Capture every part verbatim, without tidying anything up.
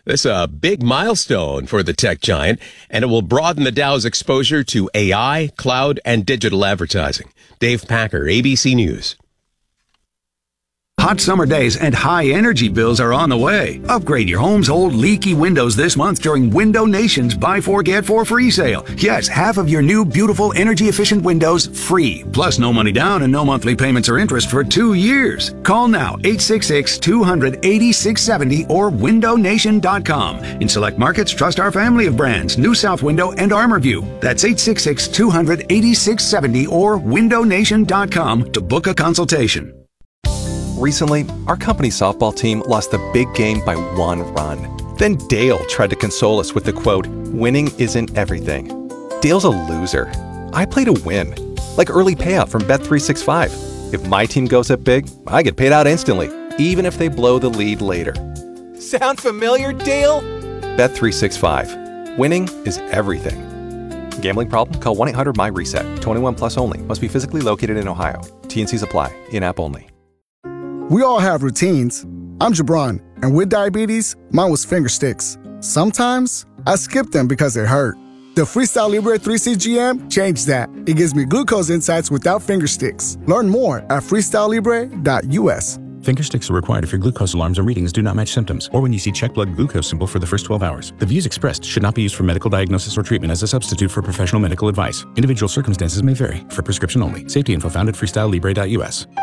This is a big milestone for the tech giant, and it will broaden the Dow's exposure to A I, cloud, and digital advertising. Dave Packer, A B C News. Hot summer days and high energy bills are on the way. Upgrade your home's old leaky windows this month during Window Nation's Buy Four Get Four free sale. Yes, half of your new beautiful energy efficient windows free. Plus no money down and no monthly payments or interest for two years. Call now eight six six, two hundred, eighty-six seventy or window nation dot com. In select markets, trust our family of brands, New South Window and ArmorView. That's eight six six, two hundred, eighty-six seventy or window nation dot com to book a consultation. Recently, our company softball team lost the big game by one run. Then Dale tried to console us with the quote, "Winning isn't everything." Dale's a loser. I play to win. Like early payout from Bet three sixty-five. If my team goes up big, I get paid out instantly, even if they blow the lead later. Sound familiar, Dale? Bet three sixty-five. Winning is everything. Gambling problem? Call one eight hundred M Y reset. twenty-one plus only. Must be physically located in Ohio. T and Cs apply. In-app only. We all have routines. I'm Jabron, and with diabetes, mine was finger sticks. Sometimes, I skip them because it hurt. The Freestyle Libre three C G M changed that. It gives me glucose insights without finger sticks. Learn more at freestyle libre dot U S. Finger sticks are required if your glucose alarms or readings do not match symptoms, or when you see check blood glucose symbol for the first twelve hours. The views expressed should not be used for medical diagnosis or treatment as a substitute for professional medical advice. Individual circumstances may vary. For prescription only. Safety info found at freestyle libre dot U S.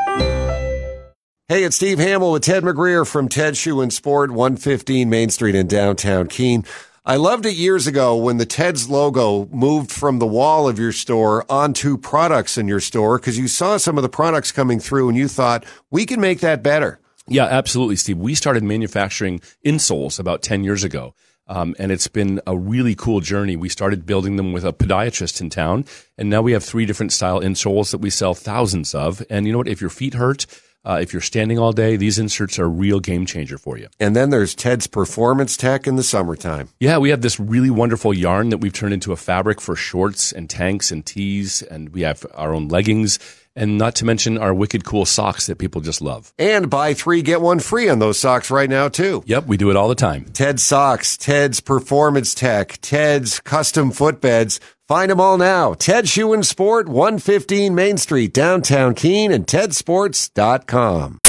Hey, it's Steve Hamill with Ted McGreer from Ted Shoe and Sport, one fifteen Main Street in downtown Keene. I loved it years ago when the Ted's logo moved from the wall of your store onto products in your store, because you saw some of the products coming through and you thought, we can make that better. Yeah, absolutely, Steve. We started manufacturing insoles about ten years ago. Um, and it's been a really cool journey. We started building them with a podiatrist in town, and now we have three different style insoles that we sell thousands of. And you know what? If your feet hurt, Uh, if you're standing all day, these inserts are a real game changer for you. And then there's Ted's Performance Tech in the summertime. Yeah, we have this really wonderful yarn that we've turned into a fabric for shorts and tanks and tees, and we have our own leggings, and not to mention our wicked cool socks that people just love. And buy three, get one free on those socks right now, too. Yep, we do it all the time. Ted's Socks, Ted's Performance Tech, Ted's Custom Footbeds. Find them all now. Ted Shoe and Sport, one fifteen Main Street, downtown Keene, and ted sports dot com.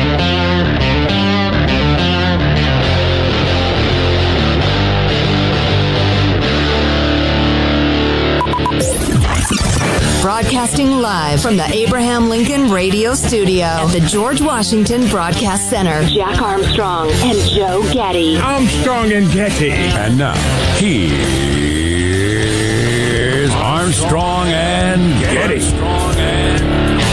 Broadcasting live from the Abraham Lincoln Radio Studio at the George Washington Broadcast Center. Jack Armstrong and Joe Getty. Armstrong and Getty. And now, here's Armstrong and Getty. Armstrong and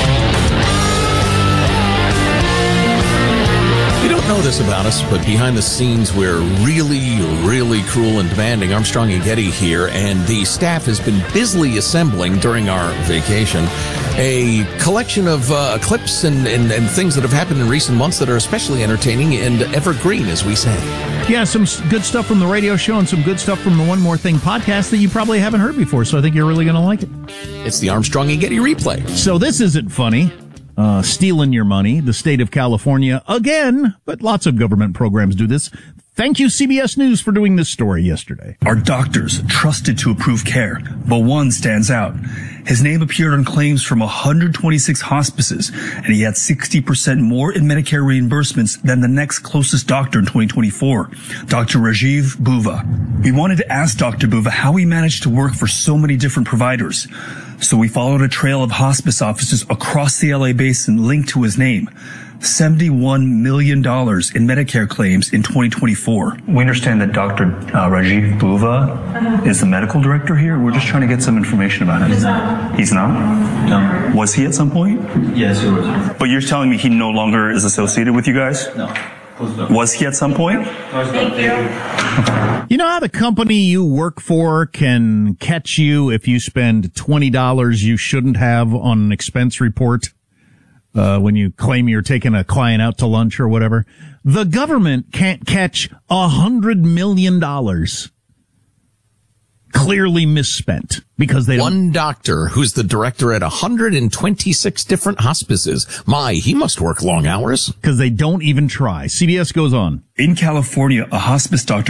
You don't know this about us, but behind the scenes, we're really, really cruel and demanding. Armstrong and Getty here, and the staff has been busily assembling during our vacation a collection of uh, clips and, and, and things that have happened in recent months that are especially entertaining and evergreen, as we say. Yeah, some good stuff from the radio show and some good stuff from the One More Thing podcast that you probably haven't heard before, so I think you're really going to like it. It's the Armstrong and Getty replay. So this isn't funny. Uh, stealing your money, the state of California again, but lots of government programs do this. Thank you, C B S News, for doing this story yesterday. Our doctors trusted to approve care, but one stands out. His name appeared on claims from one hundred twenty-six hospices, and he had sixty percent more in Medicare reimbursements than the next closest doctor in twenty twenty-four, Doctor Rajiv Buva. We wanted to ask Doctor Buva how he managed to work for so many different providers. So we followed a trail of hospice offices across the L A basin linked to his name. seventy-one million dollars in Medicare claims in twenty twenty-four. We understand that Doctor Uh, Rajiv Buva is the medical director here. We're just trying to get some information about him. He's not. He's not? No. Was he at some point? Yes, he was. But you're telling me he no longer is associated with you guys? No. Was he at some point? Thank you. You know how the company you work for can catch you if you spend twenty dollars you shouldn't have on an expense report? Uh, when you claim you're taking a client out to lunch or whatever, the government can't catch a hundred million dollars clearly misspent because they don't. One doctor who's the director at one hundred twenty-six different hospices. My, he must work long hours. Because they don't even try. C B S goes on. In California, a hospice doctor